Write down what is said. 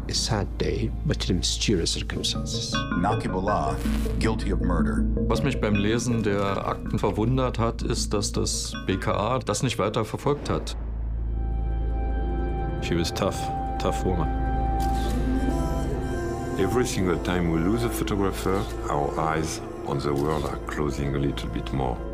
a sad day, but in mysterious circumstances. Naqib-ullah, guilty of murder. Was mich beim Lesen der Akten verwundert hat, ist, dass das BKA das nicht weiter verfolgt hat. She was tough woman. Every single time we lose a photographer, our eyes on the world are closing a little bit more.